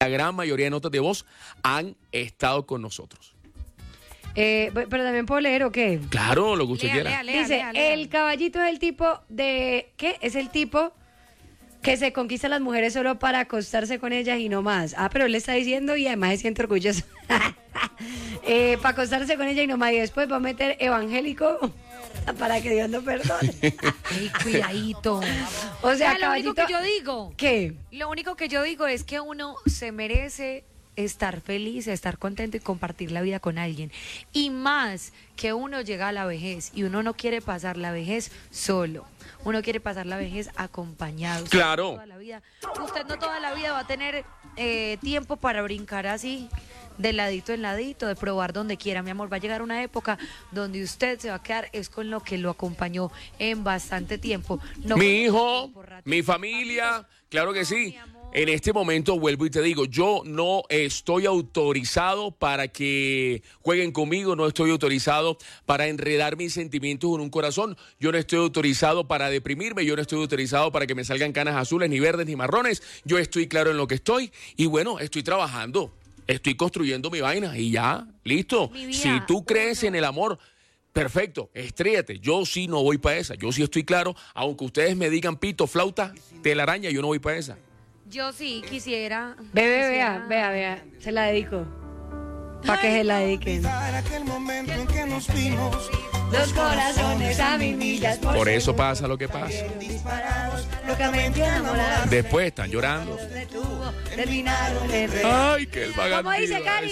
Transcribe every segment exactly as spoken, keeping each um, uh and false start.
la gran mayoría de notas de voz han estado con nosotros. Eh, pero también puedo leer, ¿o qué? Claro, lo que usted Lea, quiera. lea, lea, Dice, lea, lea. el caballito es el tipo de... ¿Qué? Es el tipo que se conquista a las mujeres solo para acostarse con ellas y no más. Ah, pero él le está diciendo y además se siente orgulloso. eh, para acostarse con ella y no más. Y después va a meter evangélico para que Dios lo perdone. Ey, cuidadito. O sea, Ah, lo único caballito... que yo digo, ¿Qué? lo único que yo digo es que uno se merece estar feliz, estar contento y compartir la vida con alguien. Y más que uno llega a la vejez y uno no quiere pasar la vejez solo. Uno quiere pasar la vejez acompañado. Usted Claro. no toda la vida, usted no toda la vida va a tener eh, tiempo para brincar así, de ladito en ladito, de probar donde quiera. Mi amor, va a llegar una época donde usted se va a quedar es con lo que lo acompañó en bastante tiempo. No Mi con- hijo, por ratito. mi familia, claro que sí. Mi amor. En este momento vuelvo y te digo, yo no estoy autorizado para que jueguen conmigo, no estoy autorizado para enredar mis sentimientos en un corazón, yo no estoy autorizado para deprimirme, yo no estoy autorizado para que me salgan canas azules, ni verdes, ni marrones, yo estoy claro en lo que estoy y bueno, estoy trabajando, estoy construyendo mi vaina y ya, listo. Mi vida, Si tú crees uno. en el amor, perfecto, estrellate. Yo sí no voy para esa. Yo sí estoy claro. Aunque ustedes me digan pito, flauta, telaraña, yo no voy para esa. Yo sí quisiera. Bebé, quisiera- vea, vea, vea. Se la dedico. Para que se la dediquen. Aquel momento en que nos vimos, Los corazones a mil millas Por eso pasa lo que pasa. disparados, locamente enamorados. Después están llorando. Detuvo, terminaron el rey. Ay, que el vagabundo. ¿Cómo dice, Cari?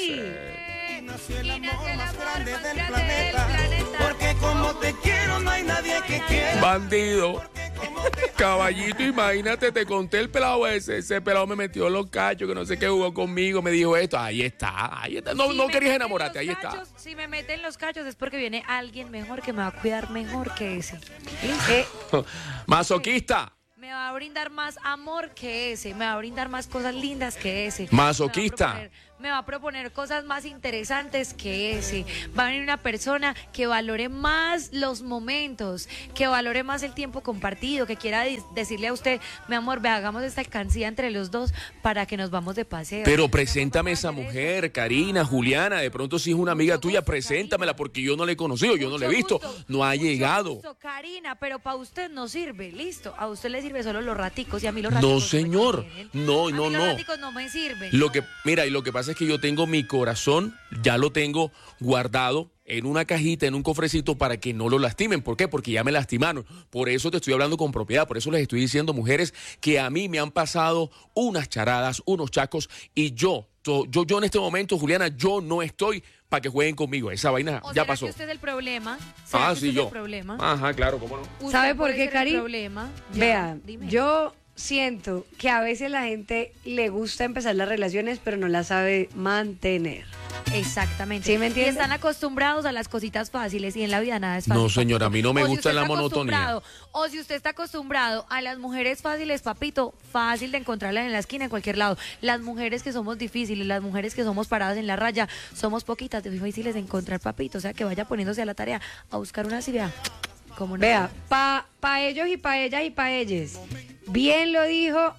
Y nació el amor nació el más amor grande más del grande planeta. del planeta. Porque como te quiero no hay nadie que quiera. Bandido. Como te Caballito, imagínate, te conté el pelado ese. Ese pelado me metió en los cachos, que no sé qué jugó conmigo, me dijo esto. Ahí está, ahí está. No, Si no me querías meten enamorarte, los ahí está. cachos, Si me meten los cachos es porque viene alguien mejor que me va a cuidar mejor que ese. Eh, Masoquista. Me va a brindar más amor que ese, me va a brindar más cosas lindas que ese. Masoquista. Me va a proponer, me va a proponer cosas más interesantes que ese. Va a venir una persona que valore más los momentos, que valore más el tiempo compartido, que quiera di- decirle a usted, mi amor, ve, hagamos esta alcancía entre los dos para que nos vamos de paseo. Pero Mi amor, preséntame vamos a esa hacer mujer, Karina, Juliana. De pronto, si es una amiga Mucho tuya, gusto, preséntamela, Karina. porque yo no la he conocido, yo no la he Mucho visto, gusto, no ha mucho llegado. gusto, Karina, pero para usted no sirve, listo. A usted le sirve solo los raticos y a mí los No, raticos señor. me convienen. No, A no, mí no. Los raticos no me sirven. Lo que, mira, y lo que pasa es que yo tengo mi corazón, ya lo tengo guardado en una cajita, en un cofrecito para que no lo lastimen. ¿Por qué? Porque ya me lastimaron. Por eso te estoy hablando con propiedad, por eso les estoy diciendo, mujeres, que a mí me han pasado unas charadas, unos chacos, y yo, to- yo, yo en este momento, Juliana, yo no estoy para que jueguen conmigo. Esa vaina ¿O ya será pasó. que usted es el problema? ¿Será Ah, que usted sí, es yo. el problema? Ajá, claro, cómo no. ¿Usted ¿Sabe por puede qué, ser el Cari? problema? Ya, Vea, dime. yo siento que a veces la gente le gusta empezar las relaciones, pero no las sabe mantener. Exactamente. ¿Sí me entiende? Y están acostumbrados a las cositas fáciles y en la vida nada es fácil. No, señora, a mí no me O si gusta usted la está monotonía. acostumbrado- O si usted está acostumbrado a las mujeres fáciles, papito, fácil de encontrarlas en la esquina, en cualquier lado. Las mujeres que somos difíciles, las mujeres que somos paradas en la raya, somos poquitas, difíciles de encontrar, papito. O sea, que vaya poniéndose a la tarea a buscar una así, vea. ¿Cómo no? Vea, pa, pa ellos y pa ellas y pa ellos. Bien lo dijo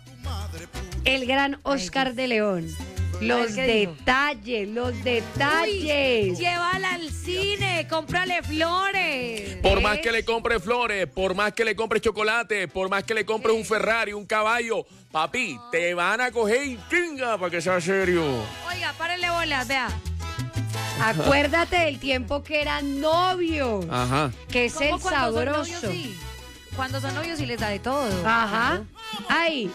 el gran Oscar de León. Los ¿qué dijo? detalles, los Uy, detalles. llévala al cine, cómprale flores. Por ¿Ves? más que le compre flores, por más que le compre chocolate, por más que le compre un Ferrari, un caballo, papi, te van a coger y chinga para que sea serio. Oiga, párenle bolas, vea. Acuérdate del tiempo que eran novios, Ajá. que es el ¿Cómo cuando son novios, sabroso. sí? Cuando son novios sí les da de todo. Ajá. Ay,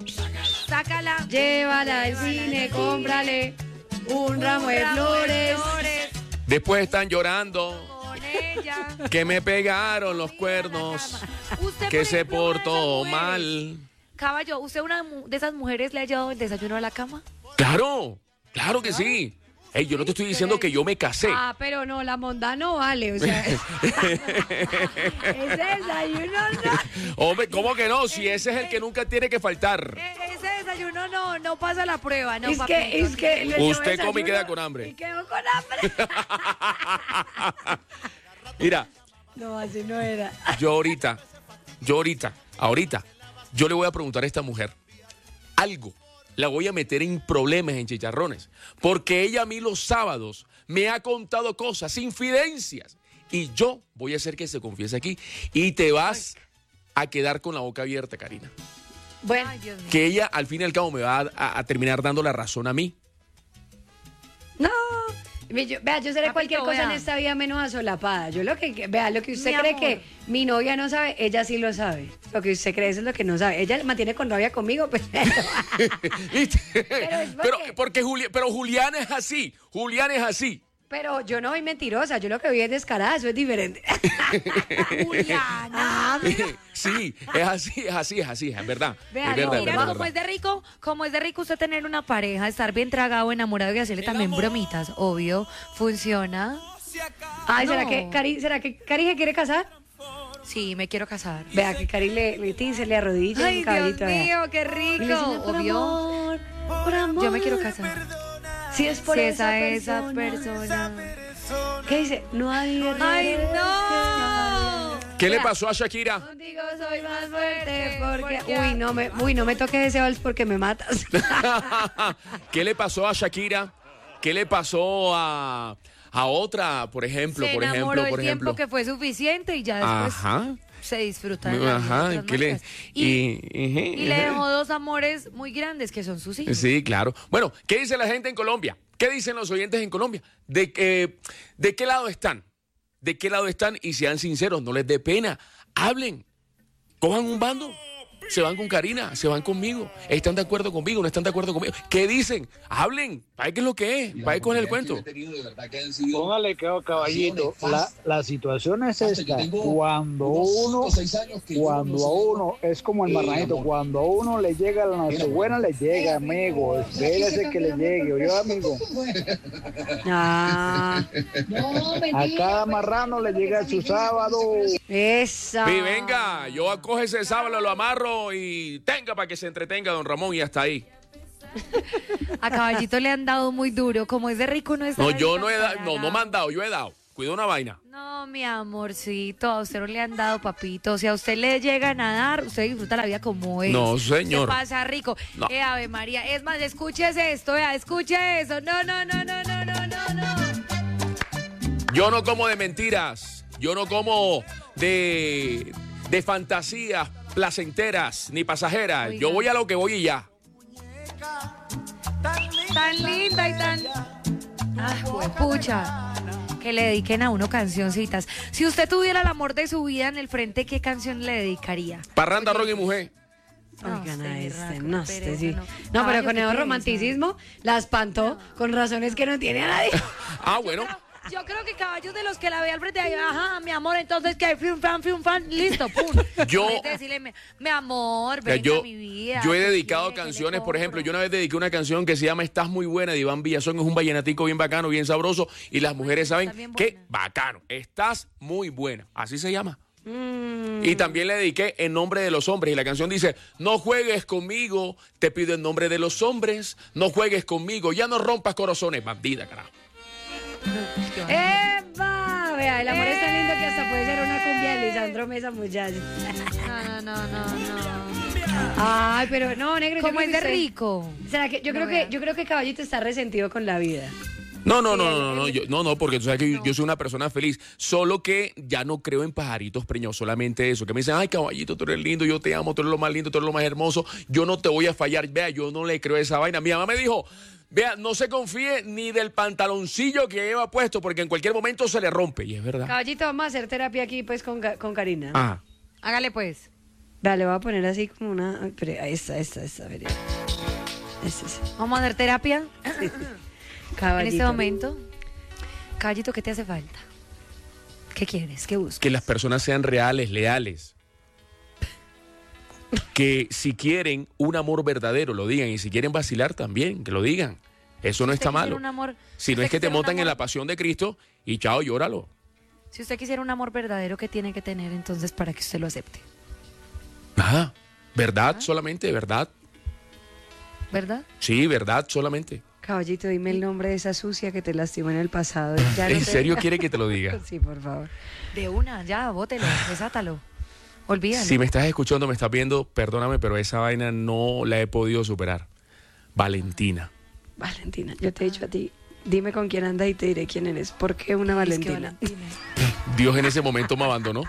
Sácala. llévala al cine, cómprale un ramo de ramo flores. flores Después están llorando con ella. que me pegaron los cuernos, Usted, que por se ejemplo, una de esas portó mujeres- mal. Caballo, ¿usted una mu- de esas mujeres le ha llevado el desayuno a la cama? Claro, claro que sí. Ey, yo no te estoy diciendo que yo me casé. Ah, pero no, la monda no vale, o sea. ese desayuno no. Hombre, ¿cómo que no? Si ese es el que nunca tiene que faltar. Eh, ese desayuno no, no pasa la prueba, no, es papito. que, es que le dio Usted come y desayuno queda con hambre. Y quedó con hambre. Mira, No, así no era. yo ahorita, yo ahorita, ahorita, yo le voy a preguntar a esta mujer algo la voy a meter en problemas, en chicharrones, porque ella a mí los sábados me ha contado cosas, infidencias, y yo voy a hacer que se confiese aquí, y te vas a quedar con la boca abierta, Karina. Bueno, Ay, Dios mío. Que ella al fin y al cabo me va a, a- a terminar dando la razón a mí. no. Mi- yo- vea, yo seré Papito, cualquier cosa en vea. esta vida menos asolapada. Yo lo que, que- vea, lo que usted Mi cree amor. que mi novia no sabe, ella sí lo sabe. Lo que usted cree eso es lo que no sabe. Ella mantiene con rabia conmigo, pero... ¿Viste? Pero es Pero, porque- porque Juli- pero Juliana es así, Juliana es así. Pero yo no soy mentirosa, yo lo que vi es descarada, eso es diferente. Juliana. Sí, es así, es así, es así, es verdad. Vea, es verdad, no, es Mira, verdad, es como es verdad. de rico, como es de rico usted tener una pareja, estar bien tragado, enamorado y hacerle también bromitas, obvio, funciona. Ay, ¿será No. que Cari, ¿será que Cari se quiere casar? Sí, me quiero casar. Vea que Cari le, le tince, le arrodilla Ay, un caballito. Dios vea. mío, qué Y le dice, rico, por obvio. amor, por amor. Yo me quiero casar. Si es por Si esa, esa, esa persona. persona. ¿Qué dice? No hay errores. ¡Ay, no! ¿Qué le Vea. pasó a Shakira? Contigo soy más fuerte porque... Porque- Uy, no me, uy, no me toques ese vals porque me matas. ¿Qué le pasó a Shakira? ¿Qué le pasó a, a otra, por ejemplo, Se por enamoró ejemplo, el por tiempo ejemplo? que fue suficiente y ya después Ajá. se disfruta de la vida de Ajá, otras ¿qué le? maneras. Y, Y, y- y le dejó dos amores muy grandes que son sus hijos. Sí, claro. Bueno, ¿qué dice la gente en Colombia? ¿Qué dicen los oyentes en Colombia? ¿De, que, ¿De qué lado están? ¿De qué lado están? Y sean sinceros, no les dé pena. Hablen. Cojan un bando. Se van con Karina, se van conmigo. ¿Están de acuerdo conmigo? ¿No están de acuerdo conmigo? ¿Qué dicen? Hablen. ¿Para qué es lo que es? ¿Para qué con el cuento? Póngale que caballito. La, la situación es esta. Cuando uno, cuando a uno, es como el marranito, cuando a uno le llega la Nochebuena, le llega, amigo. Espérese que le llegue, ¿oyó, amigo? Ah, A cada marrano le llega su sábado. esa. Sí, venga, yo acoge ese sábado, lo amarro y tenga para que se entretenga don Ramón y hasta ahí. A Caballito le han dado muy duro. Como es de rico, no es No, yo no he dado, no, no me han dado, yo he dado. Cuida una vaina. No, mi amorcito, a usted no le han dado, papito. Si a usted le llegan a dar, usted disfruta la vida como es. No, señor. Se pasa rico. No. Eh, Ave María. Es más, escúchese esto, vea, escuche eso. No, no, no, no, no, no, no, no. Yo no como de mentiras, yo no como de, de fantasías placenteras ni pasajeras. Oiga. Yo voy a lo que voy y ya. Tan linda y tan... Ah, pucha. Que le dediquen a uno cancioncitas. Si usted tuviera el amor de su vida en el frente, ¿qué canción le dedicaría? Parranda, rock y mujer. Oigan a usted, este, raco, no, qué este pereza, sí. no. No, pero Caballo, con qué el pereza. romanticismo la espantó con razones que no tiene a nadie. Ah, bueno. Yo creo que caballos de los que la ve al frente, ahí, ajá, mi amor, entonces que fium, fan, fium, fan, listo, pum. Yo- En vez de decirle, mi, mi amor, O sea, venga yo, a mi vida. yo he ¿qué dedicado quiere? ¿Qué le canciones, por ejemplo, compro? yo una vez dediqué una canción que se llama Estás muy buena de Iván Villazón, es un vallenatico bien bacano, bien sabroso, y las mujeres saben está bien que buena. bacano, estás muy buena, así se llama. Mm. Y también le dediqué En nombre de los hombres, y la canción dice, no juegues conmigo, te pido en nombre de los hombres, no juegues conmigo, ya no rompas corazones, bandida, carajo. ¡Eva! Vea, el amor es tan lindo que hasta puede ser una cumbia de Lisandro Mesa, muchachos. No, no, no, no. Ay, pero no, negro, yo Como creo es que de usted- rico. ¿Será que yo No creo que vea. yo creo que Caballito está resentido con la vida? No, no, no, no, no, no, yo- no, no, porque tú sabes que yo, yo soy una persona feliz, solo que ya no creo en pajaritos preñados, solamente eso, que me dicen, ay, caballito, tú eres lindo, yo te amo, tú eres lo más lindo, tú eres lo más hermoso, yo no te voy a fallar, vea, yo no le creo a esa vaina. Mi mamá me dijo, vea, no se confíe ni del pantaloncillo que lleva puesto, porque en cualquier momento se le rompe, y es verdad. Caballito, vamos a hacer terapia aquí pues con, Ga- con Karina. Ajá. Hágale pues. Vea, le voy a poner así como una... ay, pero ahí está, esta, esta, veré. Esta, esta. Vamos a hacer terapia en Caballito. este momento. Caballito, ¿qué te hace falta? ¿Qué quieres? ¿Qué buscas? Que las personas sean reales, leales. Que si quieren un amor verdadero, lo digan. Y si quieren vacilar también, que lo digan. Eso no Si usted está quisiera malo. un amor- Si no usted es que te quisiera un montan en amor- la pasión de Cristo y chao, llóralo. Si usted quisiera un amor verdadero, ¿qué tiene que tener entonces para que usted lo acepte? Nada. ¿Verdad solamente? ¿Verdad? ¿Verdad? Sí, verdad solamente. Caballito, dime el nombre de esa sucia que te lastimó en el pasado. Ya no ¿En te- serio quiere que te lo diga? Sí, por favor. De una, ya, bótelo, desátalo. Olvídalo. Si me estás escuchando, me estás viendo, perdóname, pero esa vaina no la he podido superar. Valentina. Valentina, yo te he dicho a ti, dime con quién andas y te diré quién eres. ¿Por qué una Valentina? Es que Valentina. Dios en ese momento me abandonó.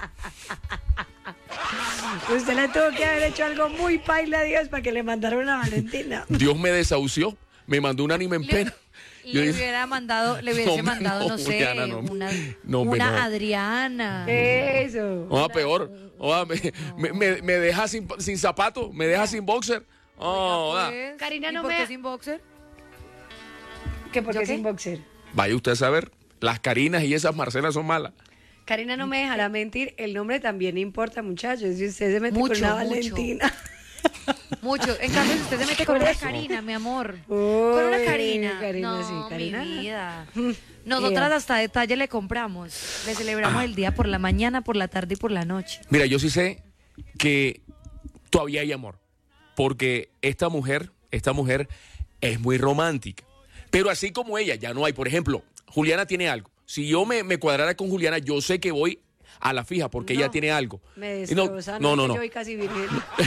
Usted le tuvo que haber hecho algo muy paila a Dios para que le mandara una Valentina. Dios me desahució, me mandó un ánima en pena. Yo Le dije, hubiera mandado, le hubiese No, mandado, no, no, sé, Juliana, no. una, No, hombre, una no. Adriana. Eso. oh, peor, oh, me, me, me, me deja sin, sin zapato, me deja sin boxer. Oh, Oiga, da. pues, Karina, ¿y no por me- qué sin boxer? ¿Qué por ¿Yo qué qué? sin boxer? Vaya usted a saber, las Carinas y esas Marcelas son malas. Karina no me dejará mentir, el nombre también importa, muchachos. Si usted se mete Mucho, con una mucho. Valentina. Mucho. En cambio, si usted se mete con Por una eso. Karina, mi amor. Uy, Con una Karina. Karina, no, sí, Karina. mi vida. Nosotras hasta detalle le compramos. Le celebramos Ah. el día por la mañana, por la tarde y por la noche. Mira, yo sí sé que todavía hay amor, porque esta mujer, esta mujer es muy romántica. Pero así como ella, ya no hay. Por ejemplo, Juliana tiene algo. Si yo me, me cuadrara con Juliana, yo sé que voy a la fija porque No, ella tiene algo. Me Y no, destroza, no, no, que no. Yo voy casi virgen.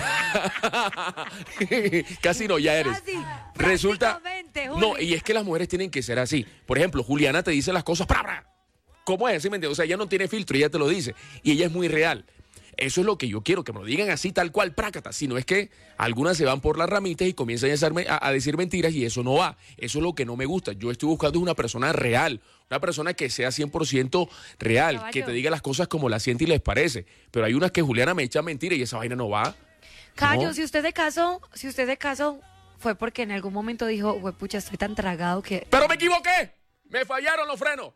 Casi no, ya eres. Casi, Resulta. prácticamente, Juli. No, y es que las mujeres tienen que ser así. Por ejemplo, Juliana te dice las cosas. ¡Pra, pra! ¿Cómo es? ¿Sí me entiendes? O sea, ella no tiene filtro, ella te lo dice. Y ella es muy real. Eso es lo que yo quiero, que me lo digan así, tal cual, prácata. Si no es que algunas se van por las ramitas y comienzan a, hacerme- a- a decir mentiras y eso no va. Eso es lo que no me gusta. Yo estoy buscando una persona real, una persona que sea cien por ciento real, Caballo. que te diga las cosas como las siente y les parece. Pero hay unas que Juliana me echa mentiras y esa vaina no va. Cayo, No. si usted se casó, si usted se casó, fue porque en algún momento dijo, "Hue pucha, estoy tan tragado que... Pero me equivoqué. Me fallaron los frenos.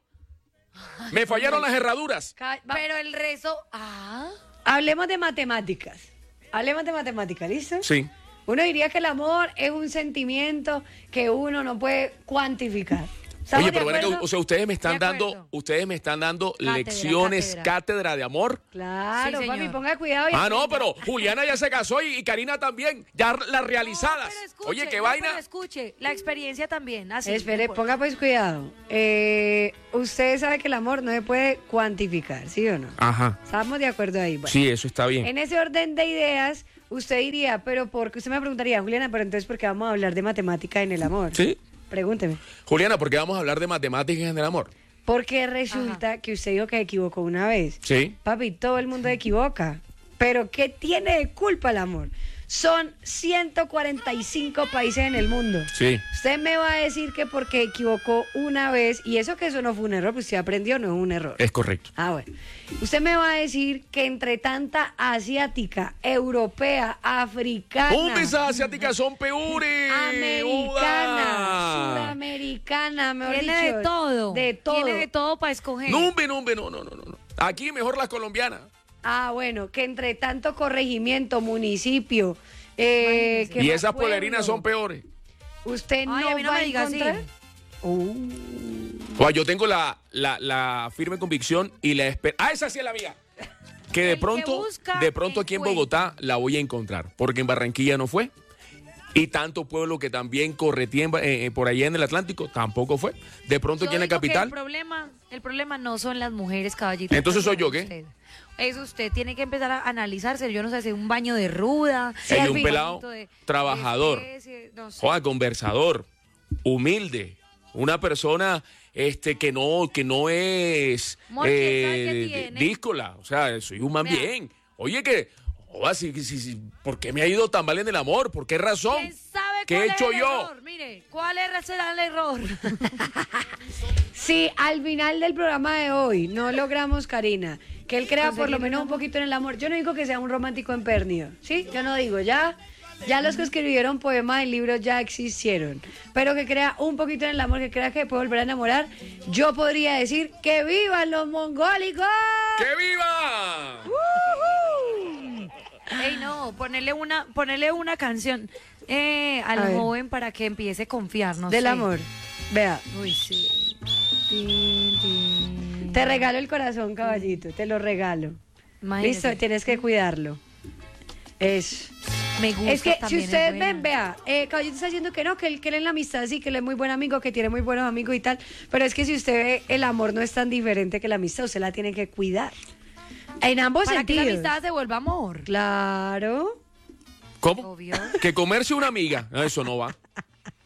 Me fallaron las herraduras. Ca- va- Pero el rezo... Ah... Hablemos de matemáticas. Hablemos de matemáticas, ¿listo? Sí. Uno diría que el amor es un sentimiento que uno no puede cuantificar. ¿Estamos Oye, de pero ven acá, acuerdo? o sea, ustedes me están De dando, acuerdo. ustedes me están dando Cátedra, lecciones, cátedra. cátedra de amor. Claro, Sí, papi, señor. ponga cuidado. y Ah, no, aprenda. pero Juliana ya se casó y, y Karina también, ya las realizadas. No, pero escuche, Oye, qué no, vaina. pero escuche, la experiencia también, así. Espere, no ponga pues cuidado. Eh, usted sabe que el amor no se puede cuantificar, ¿sí o no? Ajá. ¿Estamos de acuerdo ahí? Bueno, Sí, eso está bien. en ese orden de ideas, usted diría, pero porque usted me preguntaría, Juliana, pero entonces, ¿por qué vamos a hablar de matemática en el amor? Sí. Pregúnteme. Juliana, ¿por qué vamos a hablar de matemáticas en el amor? Porque resulta que usted dijo que se equivocó una vez. Sí. Papi, todo el mundo se equivoca. Pero ¿qué tiene de culpa el amor? Son ciento cuarenta y cinco países en el mundo. Sí. Usted me va a decir que porque equivocó una vez, y eso que eso no fue un error, pues usted aprendió, no es un error. Es correcto. Ah, bueno. Usted me va a decir que entre tanta asiática, europea, africana, ¡Pum! Esas asiáticas son peores. americana, ¡Joda! sudamericana, mejor Tiene dicho, de todo. De todo. Tiene de todo para escoger. No, hombre, no, hombre, no, no, no, no. Aquí mejor las colombianas. Ah, bueno, que entre tanto corregimiento, municipio, eh, ¿qué Y más esas pueblo? polerinas son peores. Usted no, Ay, a mí no va me a diga así. encontrar. Uh, Oye, yo tengo la, la, la firme convicción y la espera. ¡Ah, esa sí es la mía! Que de El que pronto, busca, de pronto aquí en encuentra. Bogotá la voy a encontrar, porque en Barranquilla no fue. Y tanto pueblo que también corretía en Ba- eh, eh, por allá en el Atlántico tampoco fue. De pronto Yo aquí en la digo que capital. El problema, el problema no son las mujeres, caballito. Entonces, ¿soy yo Es qué? usted. Es usted, tiene que empezar a analizarse. Yo no sé, hacer un baño de ruda. Hay al un fin, pelado de- de trabajador. especie, no sé. Joder, conversador, humilde, una persona este que no que no es Amor, ¿quién sabe qué eh, tiene? díscola, o sea, soy un man Vea. bien. Oye, que joder, si, si- si- ¿por qué me ha ido tan mal en el amor? ¿Por qué razón? ¿Quién sabe ¿Qué cuál he es hecho el yo? error? Mire, ¿cuál es- será el error? si al final del programa de hoy no logramos, Karina, que él crea por lo Conseguir menos un un amor. poquito en el amor, yo no digo que sea un romántico empedernido, ¿sí? Yo no digo, ya, ya los que escribieron poemas y libros ya existieron, pero que crea un poquito en el amor, que crea que puede volver a enamorar, yo podría decir que vivan los mongólicos. ¡Que viva! Ey, no, ponerle una, ponerle una canción eh, al A ver. joven para que empiece a confiar, no Del sé. amor. Vea, Uy, sí. Tin, tin. te regalo el corazón, caballito, te lo regalo. Imagínese. Listo, tienes que cuidarlo. Eso. Me gusta Es que si también, ustedes es ven, buena. vea, eh, Caballito está diciendo que no, que él cree en la amistad, sí, que él es muy buen amigo, que tiene muy buenos amigos y tal. Pero es que si usted ve, el amor no es tan diferente que la amistad, usted la tiene que cuidar. En ambos Para que la sentidos. amistad se vuelva amor. Claro. ¿Cómo? Obvio. Que comerse una amiga, no, eso no va.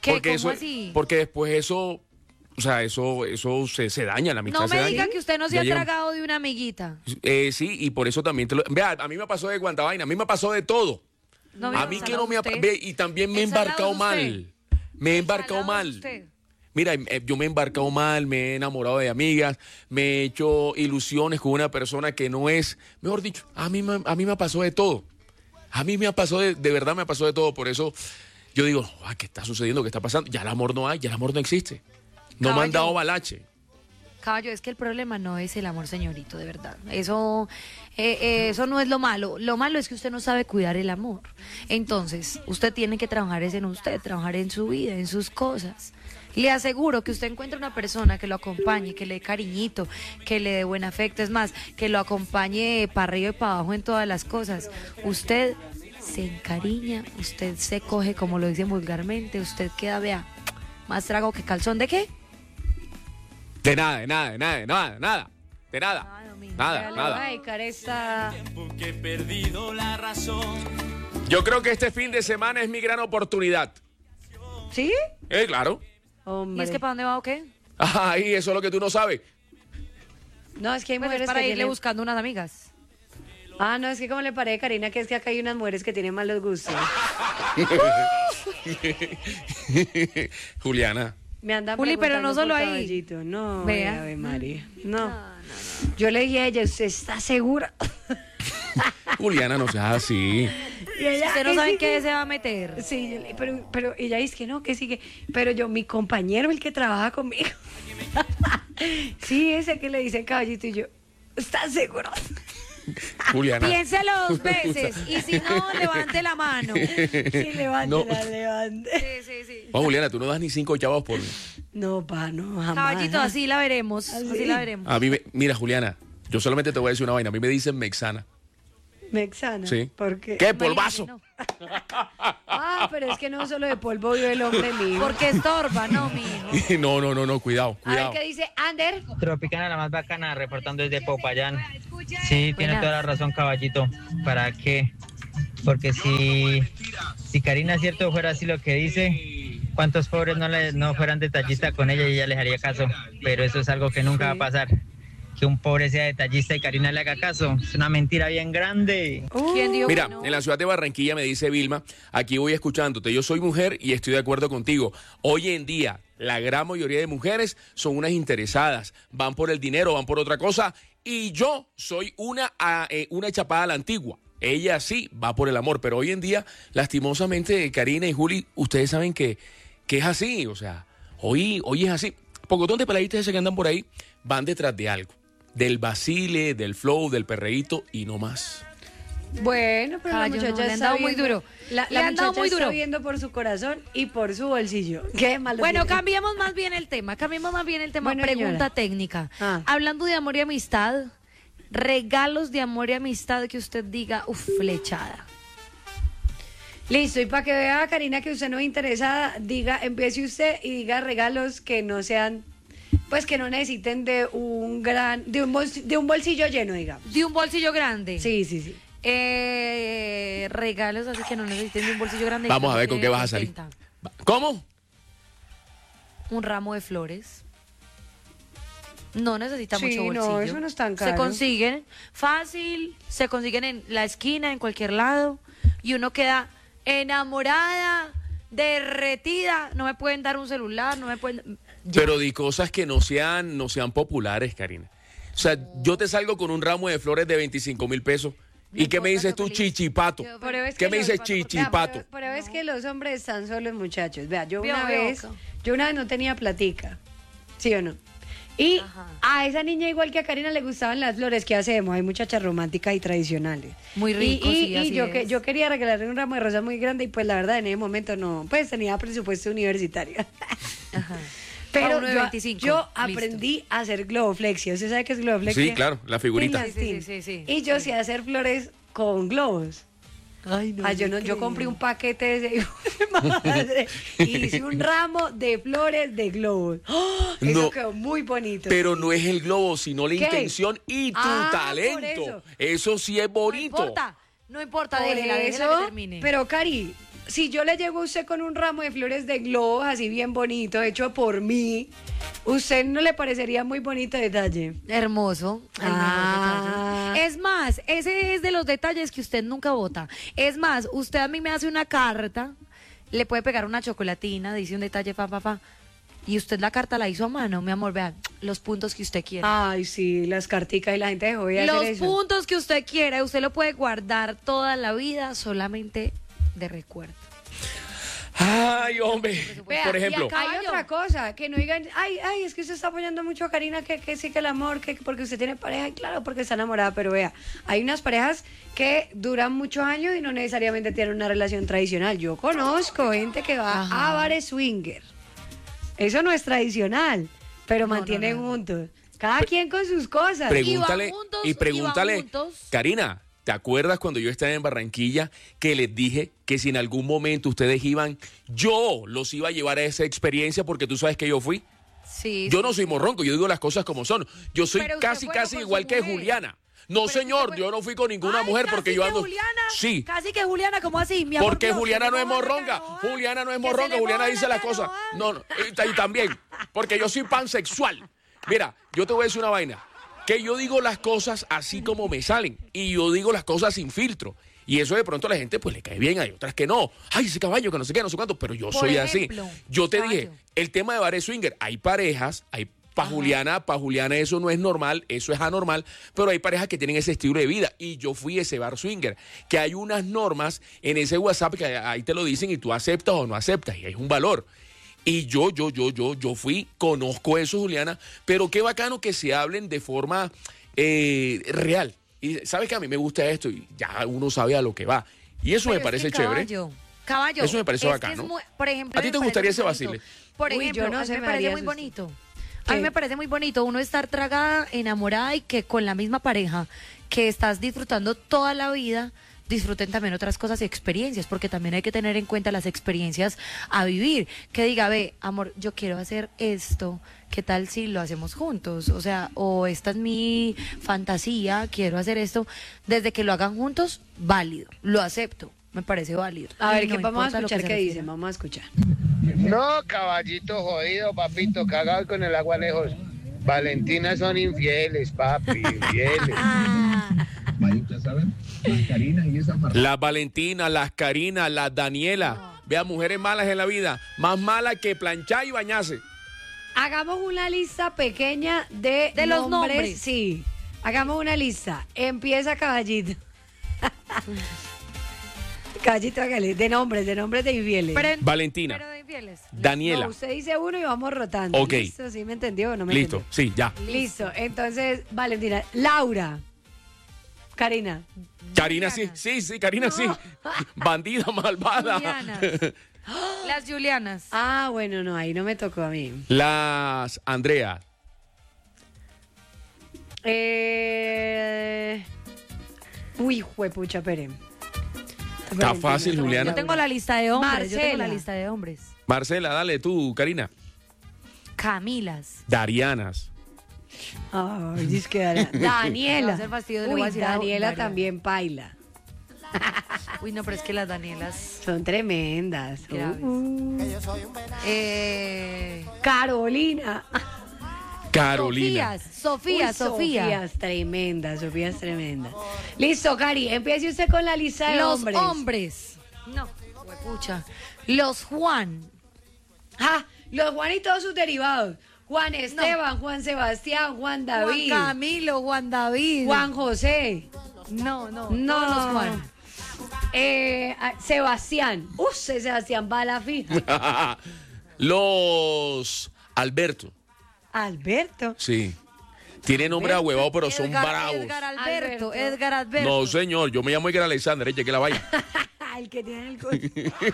¿Qué? Porque ¿Cómo eso, así? porque después eso, o sea, eso, eso se, se daña, la amistad No se me daña. diga que usted no se Ya ha llega- tragado de una amiguita. Eh, sí, y por eso también te lo... Vea, a mí me pasó de cuanta vaina, a mí me pasó de todo. No, A mira, mí que salado no me ha... usted. Ve, y también me he El salado embarcado es usted. mal. Me he El embarcado salado es mal. usted. Mira, eh, yo me he embarcado mal, me he enamorado de amigas, me he hecho ilusiones con una persona que no es... Mejor dicho, a mí, me- a mí me pasó de todo. A mí me ha pasado, de, de verdad me pasó de todo. Por eso yo digo, "Ah, ¿qué está sucediendo? ¿Qué está pasando? Ya el amor no hay, ya el amor no existe. No me han Caballo. dado balache. Caballo, es que el problema no es el amor, señorito, de verdad. Eso, eh, eh, eso no es lo malo. Lo malo es que usted no sabe cuidar el amor. Entonces, usted tiene que trabajar es en usted, trabajar en su vida, en sus cosas. Le aseguro que usted encuentra una persona que lo acompañe, que le dé cariñito, que le dé buen afecto. Es más, que lo acompañe para arriba y para abajo en todas las cosas. Usted se encariña, usted se coge, como lo dicen vulgarmente, usted queda, vea, más trago que calzón. ¿De qué? De nada, de nada, de nada, de nada, de nada. De nada. Nada, mijo. Nada, Le voy nada. a dedicar esta... Que he perdido la razón. Yo creo que este fin de semana es mi gran oportunidad. ¿Sí? Eh, claro. Hombre. ¿Y es que para dónde va o qué? Ay, eso es lo que tú no sabes. No, es que hay Pues es mujeres para que irle tienen... buscando unas amigas. Ah, no, es que como le parece, Karina, que es que acá hay unas mujeres que tienen malos gustos. Juliana. Me andan Juli, pero no preguntando solo por ahí. Caballito. No, Vea. Ave María. No. Yo le dije a ella, ¿usted está segura? Juliana, no seas así. Y ella, Usted no "¿Qué sabe en sigue?". qué se va a meter. Sí, yo le- pero, pero ella dice que no, que sigue. Pero yo, mi compañero, el que trabaja conmigo. Sí, ese que le dice Caballito y yo, ¿estás seguro? Juliana. Piénselo dos veces y si no, levante la mano. Sí, levántela, No. levante. Sí, sí, sí. Oh, Juliana, tú no das ni cinco chavos por mí. No, pa, no, jamás. Caballito, así la veremos. Así, Así. la veremos. A mí, me- mira, Juliana, yo solamente te voy a decir una vaina. A mí me dicen Mexana. Mexana. Sí. ¿Por qué? ¿Qué? Imagínate, Polvazo. no. Ah, pero es que no solo de polvo vive el hombre mío. Porque estorba, no, mijo. No, no, no, no, cuidado, A ver cuidado. qué dice Ander. Tropicana, la más bacana, reportando desde Popayán. Sí, tiene Buena. toda la razón, Caballito. ¿Para qué? Porque si, si Karina cierto fuera así lo que dice, ¿cuántos pobres no, le, no fueran detallistas con ella y ella les haría caso? Pero eso es algo que nunca va a pasar. Que un pobre sea detallista y Karina le haga caso. Es una mentira bien grande. ¿Quién dijo Mira, que no? en la ciudad de Barranquilla me dice Vilma, aquí voy escuchándote, yo soy mujer y estoy de acuerdo contigo. Hoy en día, la gran mayoría de mujeres son unas interesadas, van por el dinero, van por otra cosa, y yo soy una, ah, eh, una chapada a la antigua. Ella sí va por el amor, pero hoy en día, lastimosamente, Karina y Juli, ustedes saben que, que es así, o sea, hoy, hoy es así. Pocotón de peladitas ese que andan por ahí van detrás de algo, del vacile, del flow, del perreíto y no más. Bueno, pero Caballo, la no, muchacha le han está dado muy viendo- duro. La, Le la han dado muchacha muy está duro. viendo por su corazón y por su bolsillo. Qué malo. Bueno, tiene. cambiemos más bien el tema. Cambiemos más bien el tema. Bueno, Pregunta señora. técnica. Ah. Hablando de amor y amistad, regalos de amor y amistad que usted diga, uff, flechada. Listo, y para que vea, Karina, que usted no es interesada, diga, empiece usted y diga regalos que no sean, pues que no necesiten de un gran, de un, bolsi- de un bolsillo lleno, digamos. De un bolsillo grande. Sí, sí, sí. Eh, regalos así que no necesiten de un bolsillo grande. Vamos que a ver con no qué se vas a salir. contenta. ¿Cómo? Un ramo de flores. No necesita Sí, mucho no, bolsillo. eso no es tan Se caro. consiguen fácil, se consiguen en la esquina, en cualquier lado, y uno queda enamorada, derretida. No me pueden dar un celular, no me pueden. Ya. Pero di cosas que no sean, no sean populares, Karina. O sea, yo te salgo con un ramo de flores de veinticinco mil pesos. ¿Y qué me importa, dices tú, qué feliz. chichipato? Pero es ¿Qué que me los- dices, Vea, chichipato? pero, pero es que los hombres están solos, muchachos. Vea, yo Vio, una vio, vez, Oca. yo una vez no tenía platica, ¿sí o no? Y Ajá. a esa niña, igual que a Karina, le gustaban las flores. ¿Qué hacemos? Hay muchachas románticas y tradicionales. Muy Y- rico, y, sí, y así yo, que, es. yo quería regalarle un ramo de rosas muy grande y pues la verdad en ese momento no, pues tenía presupuesto universitario. Ajá. Pero Pa' uno de yo, veinticinco, yo listo. aprendí a hacer globoflexia. ¿Usted sabe qué es globoflexia? Sí, claro, la figurita. Tin, Sí, sí, tin. sí, sí. Y yo sé hacer flores con globos. Ay, no. Ah, yo, no, yo compré un paquete de ese hijo de madre y hice un ramo de flores de globos. ¡Oh! Eso No, quedó muy bonito. Pero no es el globo, sino la ¿Qué? intención y tu Ah, por talento. eso. Eso. sí es No bonito. importa, no importa, Por déjela, déjela eso, que termine. pero Cari, si yo le llego a usted con un ramo de flores de globos así bien bonito, hecho por mí, ¿usted no le parecería muy bonito detalle? Hermoso. El Ah. mejor detalle. Es más, ese es de los detalles que usted nunca vota. Es más, usted a mí me hace una carta, le puede pegar una chocolatina, dice un detalle, fa, fa, fa. Y usted la carta la hizo a mano, mi amor, vean, los puntos que usted quiera. Ay, sí, las carticas y la gente dejó de hacer Los eso. puntos que usted quiera, usted lo puede guardar toda la vida solamente de recuerdo. Ay, hombre. Vea, Por y ejemplo, acá hay otra cosa, que no digan, ay, ay, es que usted está apoyando mucho a Karina, que, que sí que el amor, que porque usted tiene pareja, y claro, porque está enamorada, pero vea, hay unas parejas que duran muchos años y no necesariamente tienen una relación tradicional. Yo conozco gente que va Ajá. a bares swinger. Eso no es tradicional, pero No, mantienen no, no. juntos. Cada quien con sus cosas. pregúntale juntos, y y pregúntale, van juntos. Karina, ¿te acuerdas cuando yo estaba en Barranquilla que les dije que si en algún momento ustedes iban, yo los iba a llevar a esa experiencia porque tú sabes que yo fui? Sí. Yo no soy morronco, yo digo las cosas como son. Yo soy Pero usted casi, fue casi con su igual que mujer. Juliana. No, Pero señor, usted fue- yo no fui con ninguna Ay, mujer casi porque yo que ando... Juliana, Sí, Casi que Juliana, ¿cómo así? Mi amor, porque Dios, Juliana que no se es le moja la morronga. canoa, Juliana no es que se morronga, le Juliana moja dice la las cosas. canoa. No, no, y, y también, porque yo soy pansexual. Mira, yo te voy a decir una vaina. Que yo digo las cosas así como me salen. Y yo digo las cosas sin filtro. Y eso de pronto a la gente pues le cae bien, hay otras que no. Ay, ese caballo que no sé qué, no sé cuánto, pero yo Por soy ejemplo, así. Yo te caballo. dije, el tema de bares swinger, hay parejas, hay para Juliana, para Juliana eso no es normal, eso es anormal, pero hay parejas que tienen ese estilo de vida y yo fui ese bar swinger, que hay unas normas en ese WhatsApp que ahí te lo dicen y tú aceptas o no aceptas y hay un valor. Y yo, yo, yo, yo, yo fui, conozco eso, Juliana, pero qué bacano que se hablen de forma eh, real. Y sabes que a mí me gusta esto y ya uno sabe a lo que va. Y eso Pero me es parece que chévere. Caballo, caballo. Eso me parece es bacano. que es muy- por ejemplo, ¿A ti me te parece gustaría muy ese bonito. vacile? Por Uy, ejemplo, yo no a mí sé, me me parece daría muy susto. bonito. A ¿Qué? mí me parece muy bonito uno estar tragada, enamorada y que con la misma pareja que estás disfrutando toda la vida, disfruten también otras cosas y experiencias, porque también hay que tener en cuenta las experiencias a vivir. Que diga, ve, amor, yo quiero hacer esto, ¿qué tal si lo hacemos juntos? O sea, o esta es mi fantasía, quiero hacer esto. Desde que lo hagan juntos, válido, lo acepto, me parece válido. A ver, Y ¿qué no vamos a importa lo que escuchar se qué refiera. dicen? Vamos a escuchar. No, caballito jodido, papito, cagado y con el agua lejos. Valentinas son infieles, papi, infieles. Las Valentinas, las Karina, las Daniela. Vea, mujeres malas en la vida. Más malas que planchar y bañarse. Hagamos una lista pequeña de, De los nombres. Sí, hagamos una lista. Empieza Caballito. Caballito, hágale. De nombres, de nombres de infieles. Pero- Valentina, pero de infieles. Daniela. No, usted dice uno y vamos rotando. Ok. ¿Listo? ¿Sí me entendió o no me Listo, entendió? sí, ya. Listo. Entonces, Valentina. Laura. Karina. Karina sí, sí, sí, Karina sí. Bandida malvada. Julianas. Las Julianas. Ah, bueno, no, ahí no me tocó a mí. Las Andrea. Eh... Uy, juepucha, espere. Está fácil, Juliana. Yo tengo la lista de hombres. Yo tengo la Marcela. lista de hombres. Marcela, dale tú, Karina. Camilas. Darianas. Ay, dice que Daniela. Me va a Daniela. hacer fastidio, le voy Uy, a decir a Daniela Daria. también paila. Uy, no, pero es que las Danielas. Son tremendas. Graves. Uh, Eh, Carolina. Carolina. Sofías, Sofía, Uy, Sofía. Sofía es tremenda, Sofía es tremenda. Listo, Cari, empiece usted con la lista de Los hombres. hombres. No, huepucha. Los Juan. Ah, los Juan y todos sus derivados. Juan Esteban, Juan Sebastián, Juan David, Juan Camilo, Juan David. Juan José. No, no, No, todos los Juan. Eh, ah, Sebastián. Uf, ese Sebastián va a la fija. Los Alberto. Alberto. Sí. Tiene nombre ahuevado, pero son Edgar- bravos. Edgar Alberto, Alberto. Edgar Alberto. No, señor, yo me llamo Edgar Alexander, eche que la vaya. El que tiene el coche.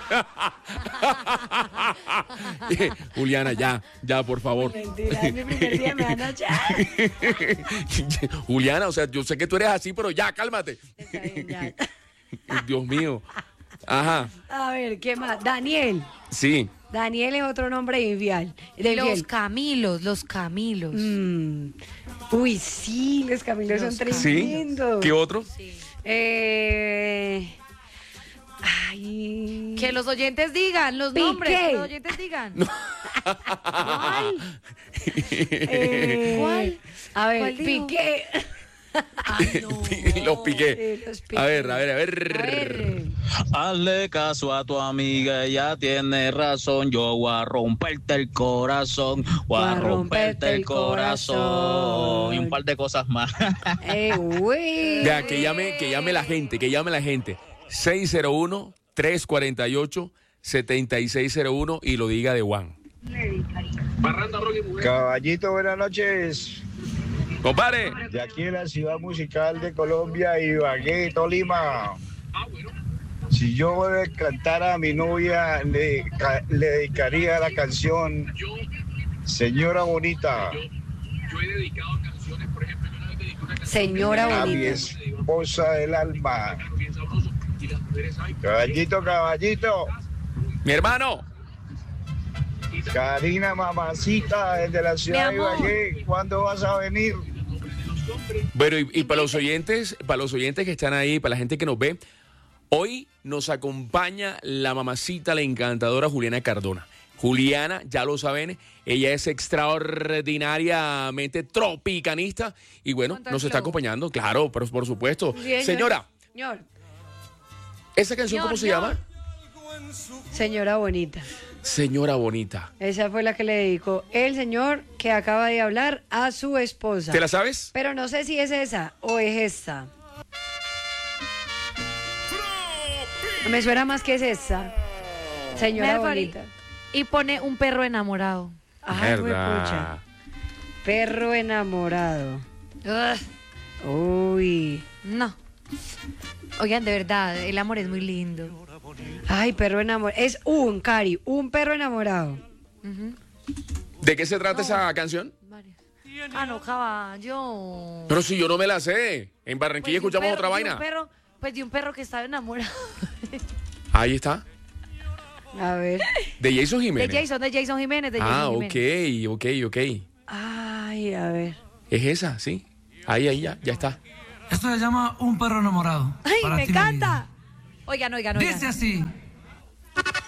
Juliana, ya, ya, por favor. Mentira, es mi primer día, me van a echar. Juliana, o sea, yo sé que tú eres así, pero ya, cálmate. Está bien, ya. Dios mío. Ajá, A ver, ¿qué más? Daniel. sí. Daniel es otro nombre infiel. De Los infiel. Camilos, los Camilos. Mm. Uy, sí, los Camilos son ¿Sí? tremendos. ¿Qué otro? Eh, Ay. Que los oyentes digan los Piqué. nombres, que los oyentes digan. ¿Cuál? Eh, ¿Cuál? A ver, ¿Cuál dijo? Piqué. Ay, no. Los piqué. Sí, los piqué. A ver, a ver, a ver. A ver. Hazle caso a tu amiga, ella tiene razón. Yo voy a romperte el corazón, voy a romperte el corazón. Y un par de cosas más. Eh, uy. Ya, que llame, que llame la gente, que llame la gente. seis cero uno, tres cuatro ocho, siete seis cero uno y lo diga de Juan. Caballito, buenas noches. Compadre. De aquí en la ciudad musical de Colombia, Ibagué, Tolima. Si yo cantara a mi novia, le, ca- le dedicaría la canción Señora Bonita. Señora A mi bonita. esposa del alma. Caballito, caballito. Mi hermano. Karina, mamacita, desde la ciudad de Mi amor. Ibagué. ¿Cuándo vas a venir? Bueno, y, y para los oyentes, para los oyentes que están ahí, para la gente que nos ve, hoy nos acompaña la mamacita, la encantadora Juliana Cardona. Juliana, ya lo saben, ella es extraordinariamente tropicanista y bueno, Con todo nos el está flow. acompañando, claro, pero por supuesto. Señor. Señora, Señor. ¿esa canción cómo se Señor. llama? Señora bonita. Señora Bonita. Esa fue la que le dedicó el señor que acaba de hablar a su esposa. ¿Te la sabes? Pero no sé si es esa o es esta. Me suena más que es esa. Señora Melfari. bonita. Y pone un perro enamorado. Ay, Verdad. huepucha. Perro enamorado. Ugh, Uy. no. Oigan, de verdad, el amor es muy lindo. Ay, perro enamorado. Es un, Cari, un perro enamorado. Ujú. ¿De qué se trata esa canción? Varios. Ah, no, caballo. Pero si yo no me la sé. En Barranquilla Pues de un escuchamos perro- otra de vaina. un perro, pues de un perro que estaba enamorado. Ahí está. A ver. De Jason De Jiménez. Jason, de Jason Jiménez, de Ah, Jason ok, Jiménez. ok, ok. Ay, a ver. Es esa, sí. Ahí, ahí, ya, ya está. Esto se llama Un perro enamorado. ¡Ay, Para me ti, mi encanta! vida. Oigan, oigan, oigan. Dice así.